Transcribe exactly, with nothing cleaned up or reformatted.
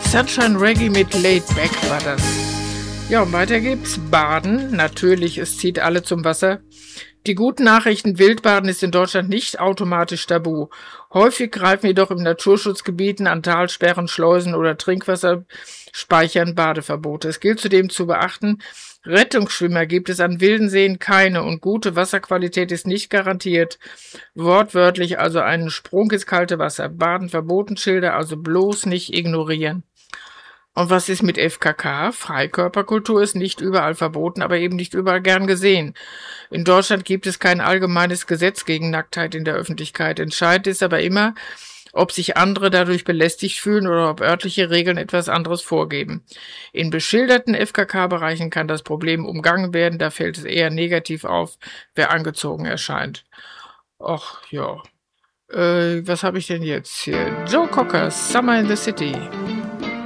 Sunshine Reggae mit Laid Back war das. Ja, und weiter geht's. Baden. Natürlich, es zieht alle zum Wasser. Die guten Nachrichten: Wildbaden ist in Deutschland nicht automatisch tabu. Häufig greifen jedoch im Naturschutzgebieten an Talsperren, Schleusen oder Trinkwasserspeichern Badeverbote. Es gilt zudem zu beachten, Rettungsschwimmer gibt es an wilden Seen keine und gute Wasserqualität ist nicht garantiert. Wortwörtlich also einen Sprung ins kalte Wasser. Baden verboten Schilder also bloß nicht ignorieren. Und was ist mit F K K? Freikörperkultur ist nicht überall verboten, aber eben nicht überall gern gesehen. In Deutschland gibt es kein allgemeines Gesetz gegen Nacktheit in der Öffentlichkeit. Entscheidend ist aber immer, ob sich andere dadurch belästigt fühlen oder ob örtliche Regeln etwas anderes vorgeben. In beschilderten F K K-Bereichen kann das Problem umgangen werden, da fällt es eher negativ auf, wer angezogen erscheint. Ach ja, äh, was habe ich denn jetzt hier? Joe Cocker, Summer in the City.